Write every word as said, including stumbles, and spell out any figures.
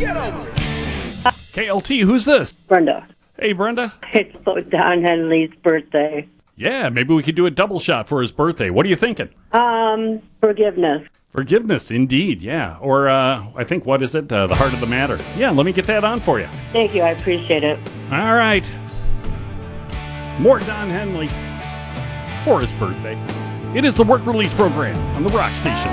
Get over it. K L T, who's this? Brenda. Hey, Brenda. It's Don Henley's birthday. Yeah, maybe we could do a double shot for his birthday. What are you thinking? Um, forgiveness. Forgiveness, indeed, yeah. Or, uh, I think, what is it? Uh, the heart of the matter. Yeah, let me get that on for you. Thank you. I appreciate it. All right. More Don Henley for his birthday. It is the Work Release Program on the Rock Station.